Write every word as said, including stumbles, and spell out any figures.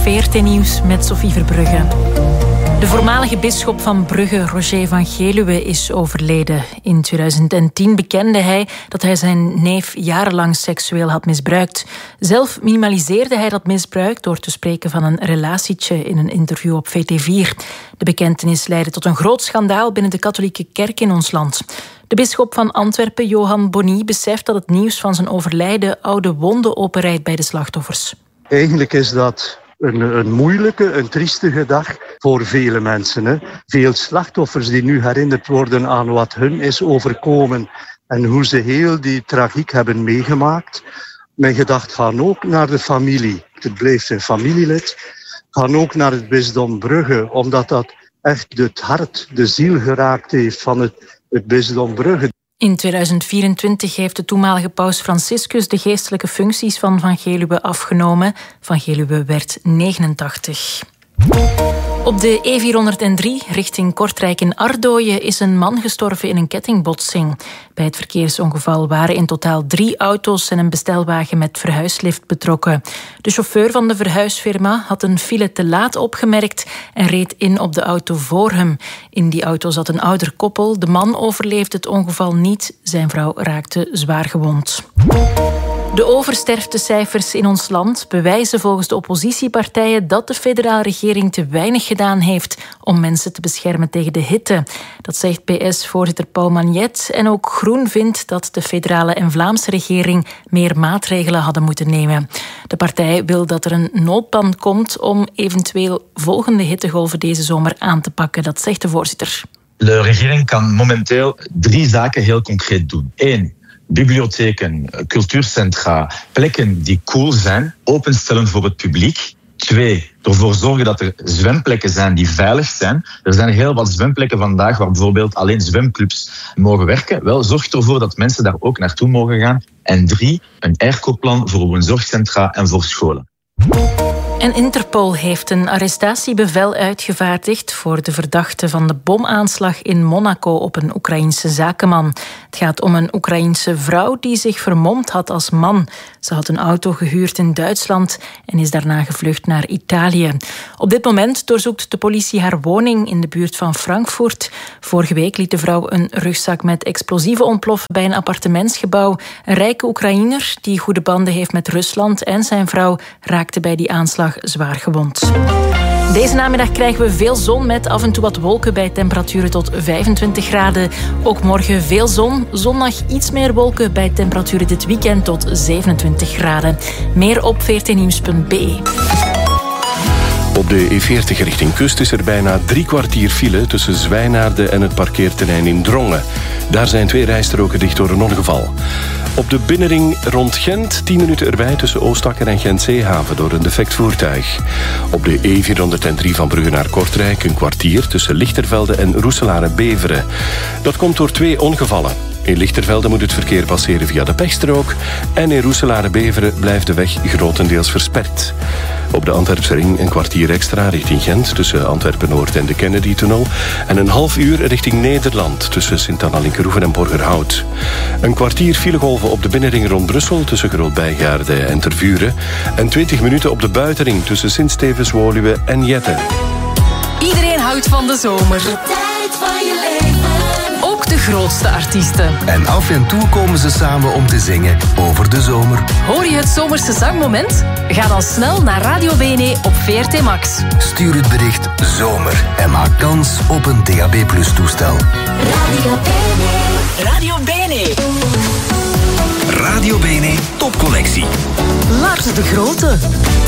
V R T Nieuws met Sophie Verbrugge. De voormalige bisschop van Brugge, Roger van Geluwe, is overleden. In tweeduizend tien bekende hij dat hij zijn neef jarenlang seksueel had misbruikt. Zelf minimaliseerde hij dat misbruik door te spreken van een relatietje in een interview op V T vier. De bekentenis leidde tot een groot schandaal binnen de katholieke kerk in ons land. De bisschop van Antwerpen, Johan Bonny, beseft dat het nieuws van zijn overlijden oude wonden openrijdt bij de slachtoffers. Eigenlijk is dat een, een moeilijke, een triestige dag voor vele mensen. Hè. Veel slachtoffers die nu herinnerd worden aan wat hun is overkomen en hoe ze heel die tragiek hebben meegemaakt. Mijn gedachten gaan ook naar de familie. Het blijft een familielid. Gaan ook naar het bisdom Brugge, omdat dat echt het hart, de ziel geraakt heeft van het, het bisdom Brugge. In tweeduizend vierentwintig heeft de toenmalige paus Franciscus de geestelijke functies van Van Geluwe afgenomen. Van Geluwe werd negenentachtig. Op de E vierhonderddrie richting Kortrijk in Ardooien is een man gestorven in een kettingbotsing. Bij het verkeersongeval waren in totaal drie auto's en een bestelwagen met verhuislift betrokken. De chauffeur van de verhuisfirma had een file te laat opgemerkt en reed in op de auto voor hem. In die auto zat een ouder koppel. De man overleefde het ongeval niet. Zijn vrouw raakte zwaar gewond. De oversterftecijfers in ons land bewijzen volgens de oppositiepartijen dat de federale regering te weinig gedaan heeft om mensen te beschermen tegen de hitte. Dat zegt P S-voorzitter Paul Magnet. En ook Groen vindt dat de federale en Vlaamse regering meer maatregelen hadden moeten nemen. De partij wil dat er een noodplan komt om eventueel volgende hittegolven deze zomer aan te pakken. Dat zegt de voorzitter. De regering kan momenteel drie zaken heel concreet doen. Eén. Bibliotheken, cultuurcentra, plekken die cool zijn, openstellen voor het publiek. Twee, ervoor zorgen dat er zwemplekken zijn die veilig zijn. Er zijn heel wat zwemplekken vandaag waar bijvoorbeeld alleen zwemclubs mogen werken. Wel, zorg ervoor dat mensen daar ook naartoe mogen gaan. En drie, een airco-plan voor woonzorgcentra en voor scholen. En Interpol heeft een arrestatiebevel uitgevaardigd voor de verdachte van de bomaanslag in Monaco op een Oekraïense zakenman. Het gaat om een Oekraïense vrouw die zich vermomd had als man. Ze had een auto gehuurd in Duitsland en is daarna gevlucht naar Italië. Op dit moment doorzoekt de politie haar woning in de buurt van Frankfurt. Vorige week liet de vrouw een rugzak met explosieven ontploffen bij een appartementsgebouw. Een rijke Oekraïner die goede banden heeft met Rusland en zijn vrouw raakte bij die aanslag zwaar gewond. Deze namiddag krijgen we veel zon met af en toe wat wolken bij temperaturen tot vijfentwintig graden. Ook morgen veel zon. Zondag iets meer wolken bij temperaturen dit weekend tot zevenentwintig graden. Meer op v r t nieuws punt b e. Op de E veertig richting kust is er bijna drie kwartier file tussen Zwijnaarden en het parkeerterrein in Drongen. Daar zijn twee rijstroken dicht door een ongeval. Op de binnenring rond Gent tien minuten erbij tussen Oostakker en Gent-Zeehaven door een defect voertuig. Op de E vierhonderddrie van Brugge naar Kortrijk een kwartier tussen Lichtervelde en Roeselare-Beveren. Dat komt door twee ongevallen. In Lichtervelde moet het verkeer passeren via de pechstrook en in Roeselare-Beveren blijft de weg grotendeels versperd. Op de Antwerpse ring een kwartier extra richting Gent tussen Antwerpen-Noord en de Kennedy-tunnel en een half uur richting Nederland tussen Sint-Anna-Linkeroeven en Borgerhout. Een kwartier filegolven op de binnenring rond Brussel tussen Groot-Bijgaarde en Tervuren en twintig minuten op de buitenring tussen Sint-Stevens-Woluwe en Jette. Iedereen houdt van de zomer. De tijd van je leven. Ook de grootste artiesten. En af en toe komen ze samen om te zingen over de zomer. Hoor je het zomerse zangmoment? Ga dan snel naar Radio Bene op V R T Max. Stuur het bericht zomer en maak kans op een D A B plus toestel. Radio Bene. Radio Bene. Radio Bene topcollectie. Lars de Grote.